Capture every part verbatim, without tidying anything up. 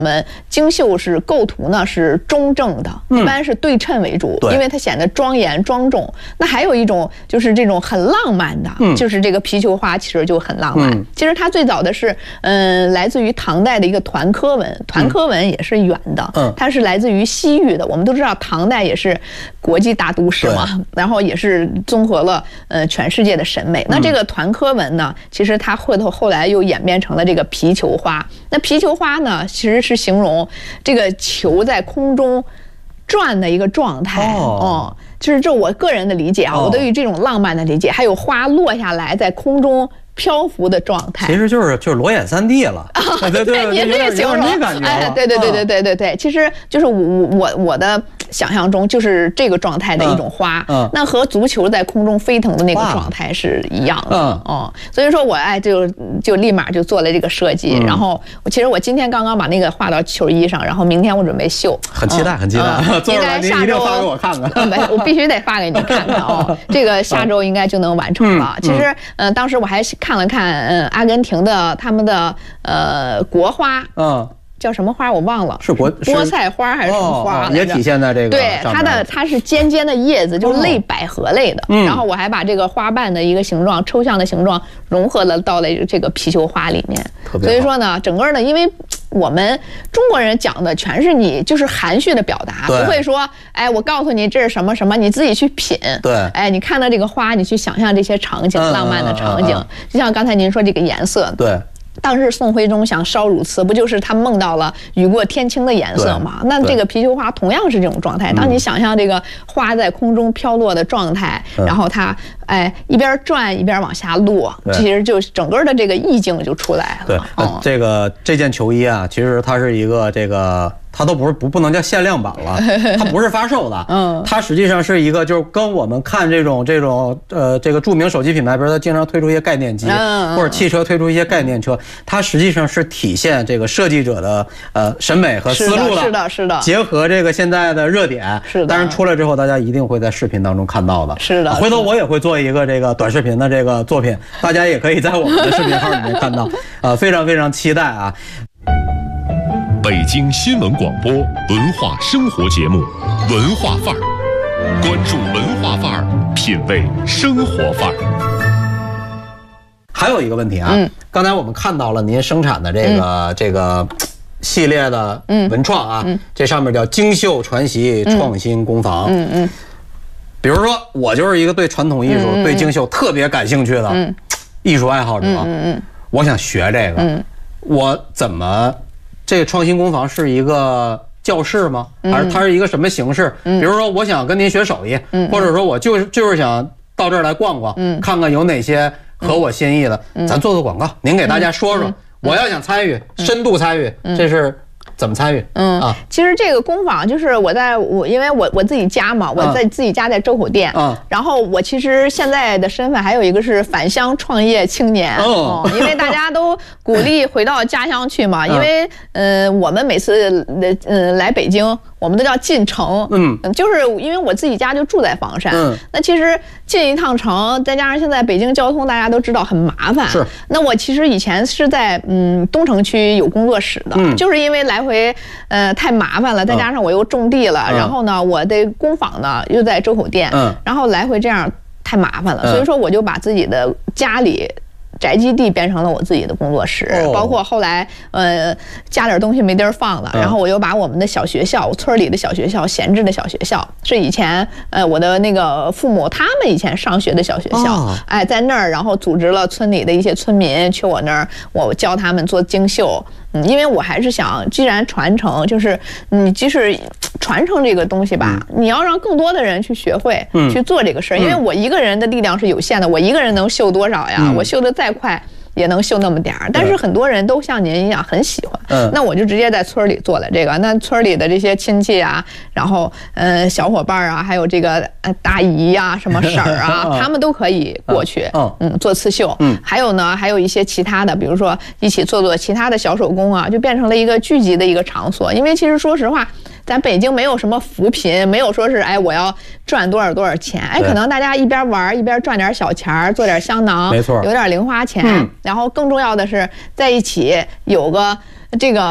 我们精绣是构图呢是中正的，一般是对称为主，因为它显得庄严庄重。那还有一种就是这种很浪漫的，就是这个皮球花，其实就很浪漫。其实它最早的是，嗯，来自于唐代的一个团科文，团科文也是圆的，它是来自于西域的。我们都知道唐代也是国际大都市嘛，然后也是综合了呃全世界的审美。那这个团科文呢，其实它后头后来又演变成了这个皮球花。那皮球花呢，其实是形容这个球在空中转的一个状态哦，就是这我个人的理解啊，我对于这种浪漫的理解，还有花落下来在空中漂浮的状态， 其实就是就是裸眼三 D 了， 对对对，您这个形容，哎，对对对对对对对，其实就是我我我的想象中就是这个状态的一种花，那和足球在空中飞腾的那个状态是一样的，哦，所以说我哎就就立马就做了这个设计，然后其实我今天刚刚把那个画到球衣上，然后明天我准备绣， 很期待很期待， 应该下周发给我看看， 没，我必须得发给你看看哦，这个下周应该就能完成了。其实嗯，当时我还看了看嗯阿根廷的他们的呃国花，嗯。叫什么花我忘了， 是国菠菜花还是什么花？ 也体现在这个对它的它是尖尖的叶子，就是类百合类的。然后我还把这个花瓣的一个形状、抽象的形状融合了到了这个皮球花里面。所以说呢，整个呢，因为我们中国人讲的全是你就是含蓄的表达，不会说哎我告诉你这是什么什么，你自己去品。 对， 哎你看到这个花，你去想象这些场景，浪漫的场景，就像刚才您说这个颜色。 对。 当时宋徽宗想烧乳瓷，不就是他梦到了雨过天青的颜色吗？那这个皮球花同样是这种状态。当你想象这个花在空中飘落的状态，嗯、然后它哎一边转一边往下落，其实就整个的这个意境就出来了。 对，嗯、这个这件球衣啊，其实它是一个这个。它都不是不不能叫限量版了，它不是发售的，嗯，它实际上是一个就是跟我们看这种这种呃这个著名手机品牌，比如它经常推出一些概念机，嗯、或者汽车推出一些概念车，它实际上是体现这个设计者的呃审美和思路的， 是的，是的， 结合这个现在的热点， 是的。 当然出来之后，大家一定会在视频当中看到的， 是的。 回头我也会做一个这个短视频的这个作品，大家也可以在我们的视频号里面看到，呃，非常非常期待啊。 北京新闻广播文化生活节目《文化范儿》，关注文化范儿，品味生活范儿。 还有一个问题啊，嗯，刚才我们看到了您生产的这个、嗯、这个系列的文创啊，嗯嗯、这上面叫精绣传习创新工坊。嗯嗯。比如说，我就是一个对传统艺术、嗯、对精绣特别感兴趣的嗯艺术爱好者，嗯嗯，我想学这个，嗯，我怎么？这个创新工坊是一个教室吗？还是它是一个什么形式？嗯、比如说，我想跟您学手艺，嗯、或者说我就是就是想到这儿来逛逛，嗯、看看有哪些合我心意的，嗯、咱做做广告，您给大家说说。嗯、我要想参与，嗯、深度参与，嗯、这是。怎么参与？嗯啊， 其实这个工坊就是我在我因为我我自己家嘛，我在自己家在周口店，嗯，然后我其实现在的身份还有一个是返乡创业青年，哦，因为大家都鼓励回到家乡去嘛，因为呃我们每次呃来北京，我们都叫进城，嗯，就是因为我自己家就住在房山，嗯，那其实进一趟城，再加上现在北京交通大家都知道很麻烦， 是， 那我其实以前是在嗯东城区有工作室的，嗯，就是因为来回。回呃太麻烦了，再加上我又种地了，嗯、然后呢，我的工坊呢又在周口店，嗯，然后来回这样太麻烦了，嗯、所以说我就把自己的家里宅基地变成了我自己的工作室，哦、包括后来呃加点东西没地儿放了，嗯、然后我又把我们的小学校，村里的小学校，闲置的小学校，是以前呃我的那个父母他们以前上学的小学校，哦、哎在那儿，然后组织了村里的一些村民去我那儿，我教他们做精绣。嗯，因为我还是想，既然传承，就是你即使传承这个东西吧，嗯、你要让更多的人去学会、嗯、去做这个事儿。因为我一个人的力量是有限的，我一个人能绣多少呀？嗯、我绣的再快也能绣那么点儿。但是很多人都像您一样很喜欢，嗯、那我就直接在村里做了这个。那村里的这些亲戚啊，然后呃小伙伴啊，还有这个呃大姨呀、啊、什么婶儿啊，他们都可以过去，嗯嗯做刺绣。嗯，还有呢，还有一些其他的，比如说一起做做其他的小手工啊，就变成了一个聚集的一个场所。因为其实说实话，咱北京没有什么扶贫，没有说是哎我要赚多少多少钱，哎可能大家一边玩一边赚点小钱，做点香囊， 没错， 有点零花钱，嗯、然后更重要的是在一起有个这个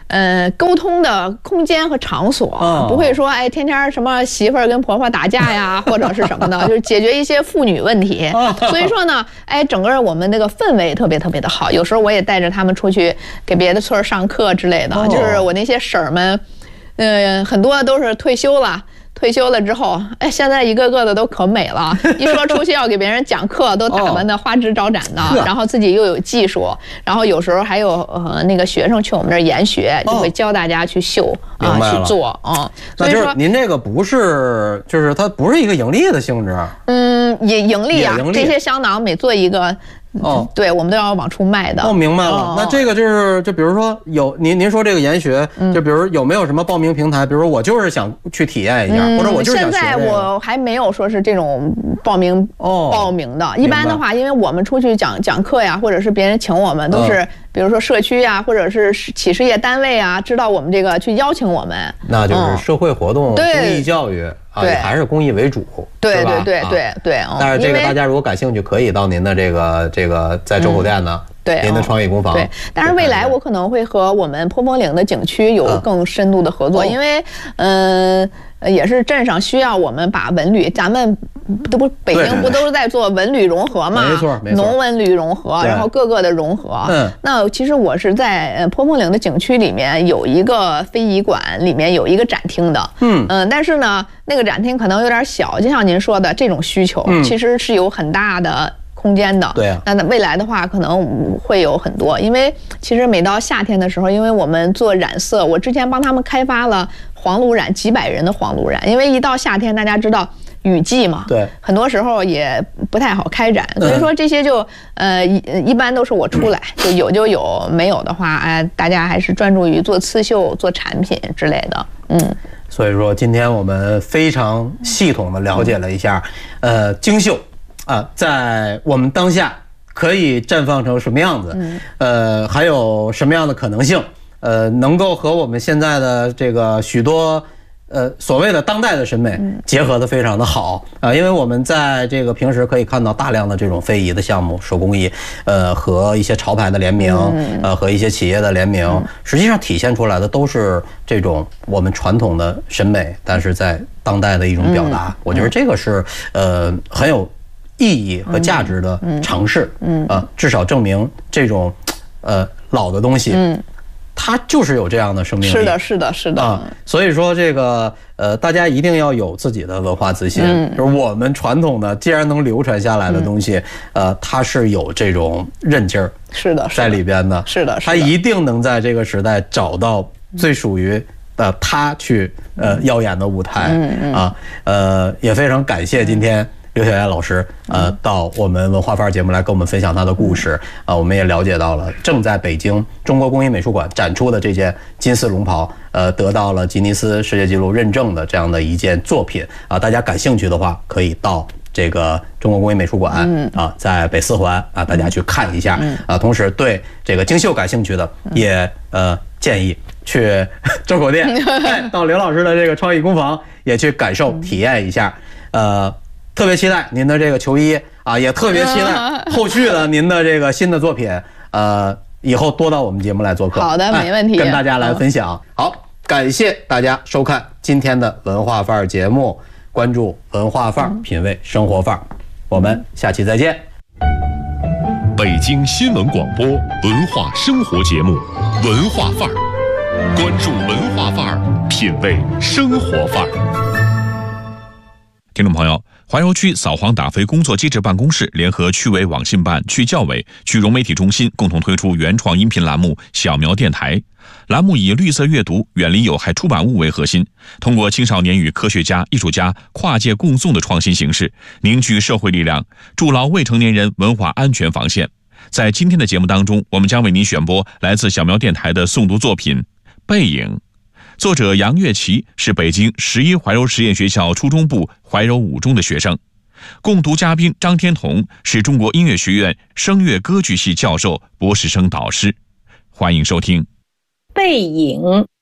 呃沟通的空间和场所，哦、不会说哎天天什么媳妇儿跟婆婆打架呀，或者是什么的，就是解决一些妇女问题。哦、所以说呢，哎，整个我们那个氛围特别特别的好。有时候我也带着他们出去给别的村上课之类的，哦、就是我那些婶儿们，呃，很多都是退休了。退休了之后，哎，现在一个个的都可美了。一说出去要给别人讲课，都打扮的花枝招展的，哦、然后自己又有技术，然后有时候还有呃那个学生去我们这儿研学，就会教大家去绣啊、呃、去做啊。 那就是您这个不是，就是它不是一个盈利的性质。 嗯，也盈利啊，利这些香囊每做一个。哦，对，我们都要往出卖的。 哦，明白了。哦、那这个就是，就比如说有您您说这个研学，嗯、就比如有没有什么报名平台？比如说我就是想去体验一下，嗯、或者我就是想学、这个。 现在我还没有说是这种报名哦报名的。一般的话，因为我们出去讲讲课呀，或者是别人请我们，都是、嗯、比如说社区呀，或者是企事业单位啊，知道我们这个去邀请我们。 那就是社会活动、公益教育。啊，也还是公益为主， 对对对对对。 但是这个大家如果感兴趣，可以到您的这个这个在周口店呢，对您的创意工坊。 对，但是未来我可能会和我们坡峰岭的景区有更深度的合作，因为嗯。也是镇上需要我们把文旅，咱们这不北京不都是在做文旅融合嘛？ 没错，没错， 农文旅融合，然后各个的融合。嗯，那其实我是在呃坡峰岭的景区里面有一个非遗馆，里面有一个展厅的。嗯嗯、呃，但是呢，那个展厅可能有点小，就像您说的这种需求，嗯、其实是有很大的空间的。 对啊， 那未来的话可能会有很多，因为其实每到夏天的时候，因为我们做染色，我之前帮他们开发了黄芦染，几百人的黄芦染，因为一到夏天大家知道雨季嘛， 对， 很多时候也不太好开展，所以说这些就呃一一般都是我出来，就有就有，没有的话，哎，大家还是专注于做刺绣、做产品之类的，嗯。 所以说今天我们非常系统的了解了一下，呃，精绣啊，在我们当下可以绽放成什么样子，呃，还有什么样的可能性，呃，能够和我们现在的这个许多呃所谓的当代的审美结合的非常的好啊，因为我们在这个平时可以看到大量的这种非遗的项目、手工艺，呃，和一些潮牌的联名，呃，和一些企业的联名，实际上体现出来的都是这种我们传统的审美，但是在当代的一种表达。我觉得这个是呃很有意义和价值的尝试，嗯啊，至少证明这种呃老的东西，嗯，它就是有这样的生命力。 是的，是的，是的啊。 所以说这个呃，大家一定要有自己的文化自信，嗯、就是我们传统的既然能流传下来的东西，嗯、呃，它是有这种韧劲儿， 是的， 在里边的， 是的， 它一定能在这个时代找到最属于。呃，他去呃耀眼的舞台，嗯嗯啊，呃，也非常感谢今天刘晓燕老师呃到我们文化范儿节目来跟我们分享他的故事啊，我们也了解到了正在北京中国工艺美术馆展出的这件金丝龙袍，呃，得到了吉尼斯世界纪录认证的这样的一件作品啊，大家感兴趣的话可以到这个中国工艺美术馆啊，在北四环啊，大家去看一下啊，同时对这个精绣感兴趣的也呃建议。去周口店，到刘老师的这个创意工坊也去感受体验一下，呃，特别期待您的这个球衣啊，也特别期待后续的您的这个新的作品，呃，以后多到我们节目来做客。 好的，没问题， 跟大家来分享。好，感谢大家收看今天的文化范儿节目，关注文化范儿，品味生活范儿，我们下期再见。 北京新闻广播文化生活节目《文化范儿》。关注文化范儿，品味生活范儿。听众朋友，怀柔区扫黄打非工作机制办公室联合区委网信办、区教委、区融媒体中心共同推出原创音频栏目《小苗电台》。栏目以绿色阅读、远离有害出版物为核心，通过青少年与科学家、艺术家跨界共诵的创新形式，凝聚社会力量，筑牢未成年人文化安全防线。在今天的节目当中，我们将为您选播来自小苗电台的诵读作品《背影》，作者杨月琪是北京十一怀柔实验学校初中部怀柔五中的学生，共读嘉宾张天彤是中国音乐学院声乐歌剧系教授、博士生导师。欢迎收听《 背影》。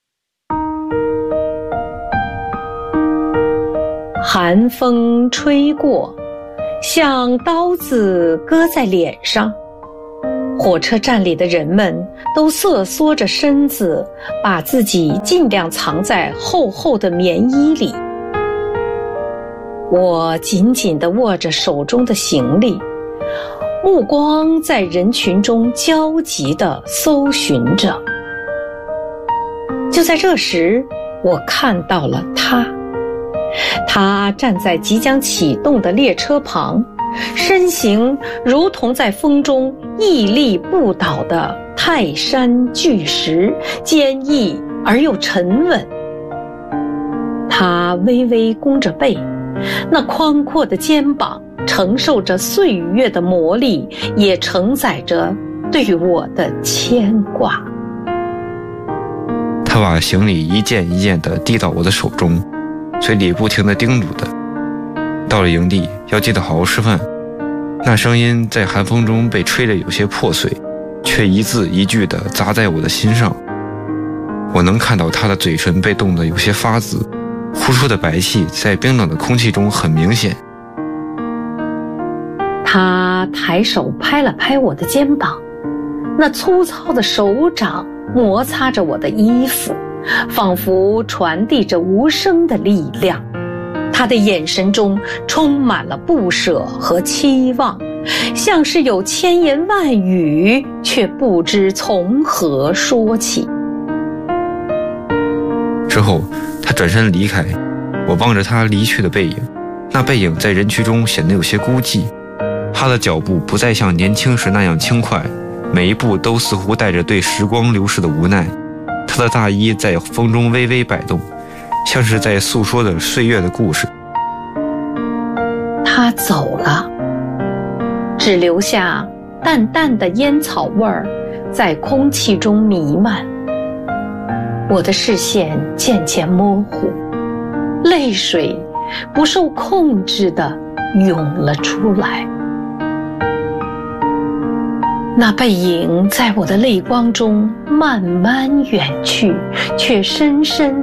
寒风吹过，像刀子割在脸上， 火车站里的人们都瑟缩着身子，把自己尽量藏在厚厚的棉衣里。我紧紧地握着手中的行李，目光在人群中焦急地搜寻着。就在这时，我看到了他。他站在即将启动的列车旁，身形如同在风中屹立不倒的泰山巨石，坚毅而又沉稳。他微微弓着背，那宽阔的肩膀承受着岁月的磨砺，也承载着对我的牵挂。 他把行李一件一件地递到我的手中，嘴里不停地叮嘱的：到了营地要记得好好吃饭。那声音在寒风中被吹得有些破碎，却一字一句地砸在我的心上。我能看到他的嘴唇被冻得有些发紫，呼出的白气在冰冷的空气中很明显。 他抬手拍了拍我的肩膀，那粗糙的手掌摩擦着我的衣服，仿佛传递着无声的力量。他的眼神中充满了不舍和期望，像是有千言万语，却不知从何说起。 之后他转身离开，我望着他离去的背影，那背影在人群中显得有些孤寂。他的脚步不再像年轻时那样轻快，每一步都似乎带着对时光流逝的无奈。他的大衣在风中微微摆动，像是在诉说着岁月的故事。 他走了，只留下淡淡的烟草味儿在空气中弥漫。我的视线渐渐模糊，泪水不受控制地涌了出来。那背影在我的泪光中慢慢远去，却深深